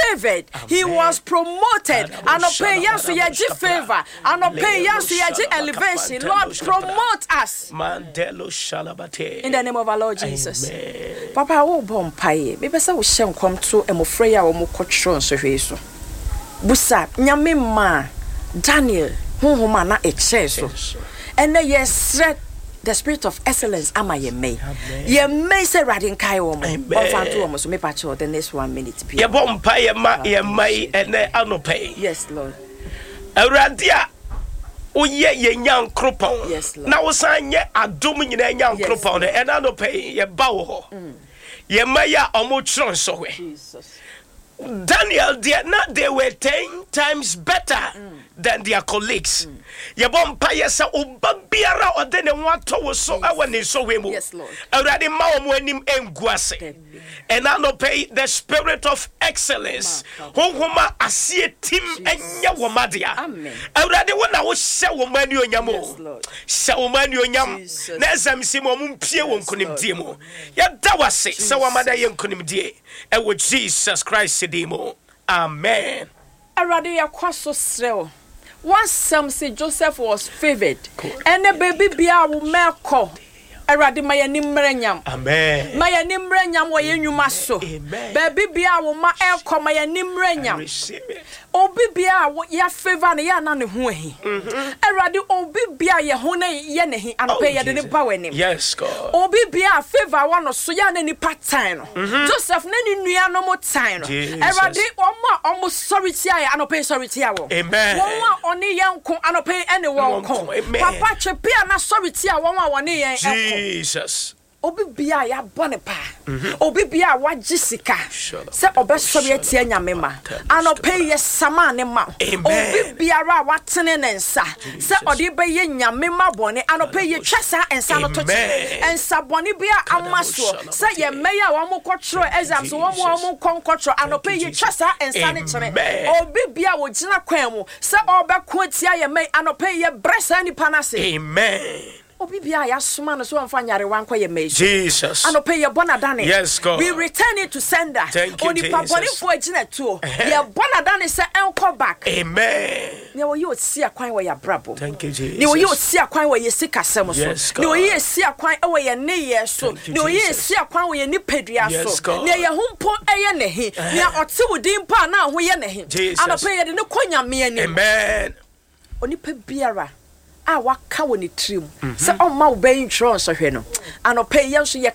favored. He was promoted. Anɔpɛ yɛn so yɛgye favor. Anɔpɛ yɛn so yɛgye elevation. Lord, promote us. In the name of our Lord Jesus. Papa, wo bɔ mpae. Me pɛ sɛ wo hyɛ nkɔm to emofra ya wo mo kɔtro nsɔhwɛ so. Busa nyame ma Daniel honhoma na ekyɛ so. Ene yesre the spirit of excellence ama ye may. Ye may say radin kai wo mo. Onfanto wo mo so me pa the next 1 minute. Ye bɔ mpae ma ye may ene anope. Yes, Lord. Awurade Oye ye nyan kropon. Yes, Lord. Na wo san ye adom nyina nyan kropon e na no pay ye ba wo ho. Ye maya omo tron so we. Jesus. Daniel they were 10 times better than their colleagues. Ye bom pa ye sa oba biara ode ne wato wo so awani so we mu. Yes, Lord. Awurade ma omo anim enguase. And now no pay the spirit of excellence. Honhoma asie tim enya wo madia. Amen. Awurade wona wo hye wo mani onyam o. Hye wo mani onyam. Na ezam si mo mpie wo nkonimdie mu. Ye da wase se wo mada ye nkonimdie. E wo Jesus Christ dimo. Amen. Awurade yakwaso srew. Wasam say Joseph was favored. And the baby bia wo meko. Awurade ma yani mrenyam. Amen. Ma yani mrenyam wo yenwuma so. Baby bia wo ma elko ma yani mrenyam. Receive it. Obi bia wo ya favor na ya na ne ho ahi. Awurade obi bia ye ho na ye ne hi anope ye de ne ba wanim. Yes, God. Obi bia favor wo no so ya na ni part-time no. Joseph na ni nua no mo time no. Awurade omo sorry tia ya anope sorry tia wo. Amen. Won wa oni yenko anope ene wo ko. Papa chepia na sorry tia won wa oni yen enko. Jesus. Obi bia ya bone pa. Obi bia wa gisika. Se obesobe atia nyame ma. Anope ye sama ne ma. Obi bia ra watene ne nsa. Se odi be ye nyame ma bone. Anope ye twasa ensa no toche. Ensa bone bia amaso. Se ye meya wa mo kotro exam so wo mo konkotro. Anope ye twasa ensa ne kire. Obi bia wo gina kwan mu. Se obeko atia ye me. Anope ye bresa ni panase. Amen. Obi bia ya suma no so amfa nyare wanko ye me. Jesus. Anope ye bonadane. Yes, God. We return it to sender. Only paponi fo agina tuo. Ye bonadane se enko back. Amen. Ne wo ye osi akwan wo ya brabo. Thank you, Jesus. Ne wo ye osi akwan wo ye sikasem so. Ne wo ye esi akwan wo ye ne ye so. Ne wo ye esi akwan wo ye ni pedua so. Ne ye humpo eye ne hi. Ne ote wodin pa na ho ye ne hi. Anope ye de ne konyame ani. Amen. Onipa biara waka woni trim se omma wo bayin tro so hwe no anope yen so ye